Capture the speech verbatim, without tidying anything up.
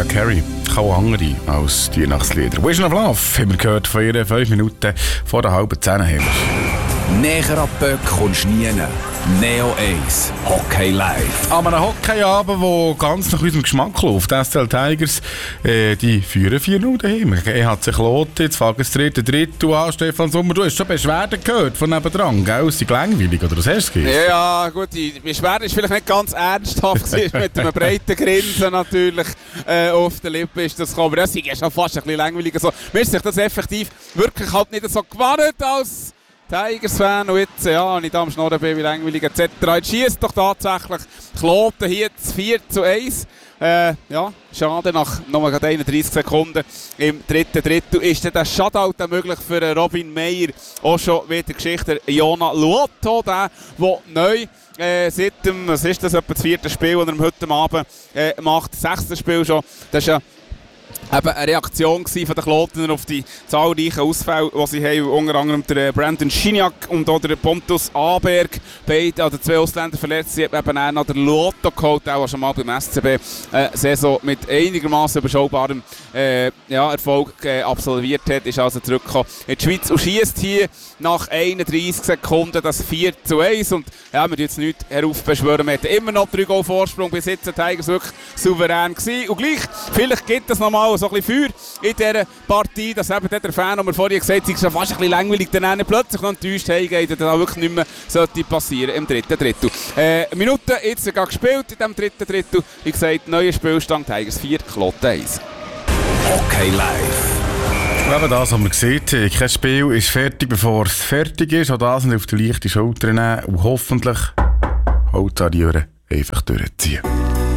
Carey. Kaum andere als die Weihnachtslieder. Vision of Love haben wir gehört von ihr fünf Minuten vor der halben zehn. Näher an die Böcke kommst du nie. Neo eins, Hockey Live. An einem Hockeyabend, der ganz nach unserem Geschmack läuft. Die S C L Tigers, äh, die führen vier null daheim. E H C Kloten, jetzt fangen das dritte Drittel an. Stefan Sommer, du hast schon Beschwerden gehört von nebendran, gell? Ist die langweilig, oder was hast du gesagt? Ja, gut, die Beschwerde war vielleicht nicht ganz ernsthaft mit einem breiten Grinsen natürlich äh, auf der Lippe ist das gekommen. Aber das ist ja schon fast ein bisschen langweilig. Also, mir ist sich das effektiv wirklich halt nicht so gewarnt als Tigers-Fan, und jetzt, ja, und ich da am Schnorren bin, wie langweilig et cetera. Jetzt schiesst doch tatsächlich Kloten hier vier zu eins. Äh, ja, schade, nach nochmal einunddreißig Sekunden im dritten Drittel ist dann der Shutout möglich für Robin Meyer. Auch schon wieder Geschichte. Jona Luotto, der, der neu äh, seit dem, was ist das, etwa das vierte Spiel, das er heute Abend äh, macht, das sechste Spiel schon. Das ist ja eben eine Reaktion von den Klotener auf die zahlreichen Ausfälle, die sie haben, unter anderem der Brandon Schiniak und auch der Pontus Aberg, beide, also zwei Ausländer verletzt, sie haben eben auch noch der Luotto geholt, der schon mal beim S C B äh, Saison mit einigermaßen überschaubarem äh, ja, Erfolg äh, absolviert hat, ist also zurückgekommen in die Schweiz und schießt hier nach einunddreißig Sekunden das vier zu eins und ja, wir dürfen jetzt nichts heraufbeschwören, wir hatten immer noch drei Goal Vorsprung, bis jetzt die Tigers wirklich souverän gewesen und gleich, vielleicht gibt es noch mal so ein bisschen Feuer in dieser Partie, dass eben der Fan, den wir vorhin gesagt haben, ist schon fast ein bisschen langweilig, dann plötzlich noch enttäuscht heimgeht und dann wirklich nicht mehr sollte passieren im dritten Drittel. Äh, Minuten jetzt sogar gespielt in diesem dritten Drittel. Wie gesagt, neuer Spielstand, Tigers vier, Kloten eins. Hockey Live. Eben das, was man sieht, kein Spiel ist fertig, bevor es fertig ist. Auch das nicht auf die leichte Schulter nehmen und hoffentlich Holz an die Ohren einfach durchziehen.